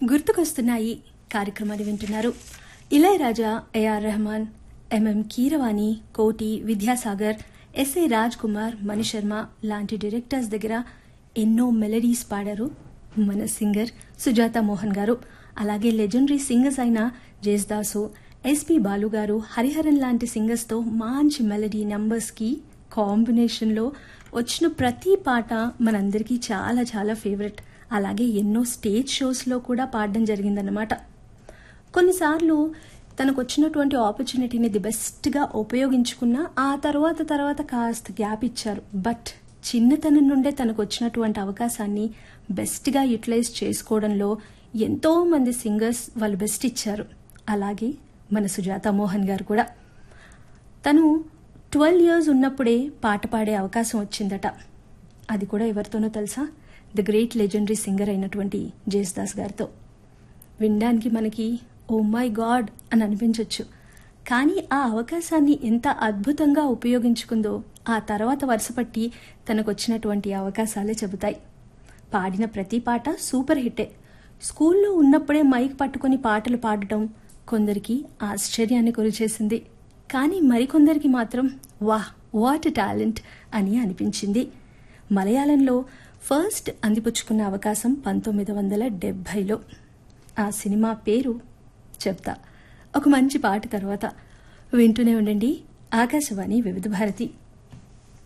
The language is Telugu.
గుర్తుకొస్తున్నాయి కార్యక్రమాన్ని వింటున్నారు. ఇళయరాజా, ఏఆర్ రెహమాన్, ఎంఎం కీరవాణి, కోటి, విద్యాసాగర్, ఎస్ఏ రాజ్ కుమార్, మణిశర్మ లాంటి డైరెక్టర్స్ దగ్గర ఎన్నో మెలడీస్ పాడారు మన సింగర్ సుజాత మోహన్ గారు. అలాగే లెజెండరీ సింగర్స్ అయిన జేస్దాసు, ఎస్పి బాలు గారు, హరిహరన్ లాంటి సింగర్స్తో మంచి మెలడీ నంబర్స్కి కాంబినేషన్లో వచ్చిన ప్రతి పాట మనందరికీ చాలా చాలా ఫేవరెట్. అలాగే ఎన్నో స్టేజ్ షోస్లో కూడా పాడడం జరిగిందన్నమాట. కొన్నిసార్లు తనకు వచ్చినటువంటి ఆపర్చునిటీని ది బెస్ట్గా ఉపయోగించుకున్నా ఆ తర్వాత కాస్త గ్యాప్ ఇచ్చారు. బట్ చిన్నతనం నుండే తనకు వచ్చినటువంటి అవకాశాన్ని బెస్ట్గా యూటిలైజ్ చేసుకోవడంలో ఎంతో మంది సింగర్స్ వాళ్ళు బెస్ట్ ఇచ్చారు. అలాగే మన సుజాత మోహన్ గారు కూడా. తను 12 years ఉన్నప్పుడే పాట పాడే అవకాశం వచ్చిందట. అది కూడా ఎవరితోనో తెలుసా? ద గ్రేట్ లెజెండరీ సింగర్ అయినటువంటి జేస్దాస్ గారితో. వినడానికి మనకి ఓ మై గాడ్ అని అనిపించవచ్చు. కానీ ఆ అవకాశాన్ని ఎంత అద్భుతంగా ఉపయోగించుకుందో ఆ తర్వాత వరుసపట్టి తనకొచ్చినటువంటి అవకాశాలే చెబుతాయి. పాడిన ప్రతి పాట సూపర్ హిట్టే. స్కూల్లో ఉన్నప్పుడే మైక్ పట్టుకుని పాటలు పాడటం కొందరికి ఆశ్చర్యాన్ని గురిచేసింది. కానీ మరికొందరికి మాత్రం వాహ్ వాట్ టాలెంట్ అని అనిపించింది. మలయాళంలో ఫస్ట్ అందిపుచ్చుకున్న అవకాశం 1970లో. ఆ సినిమా పేరు చెప్తా ఒక మంచి పాట తర్వాత. వింటూనే ఉండండి ఆకాశవాణి వివిధ భారతి.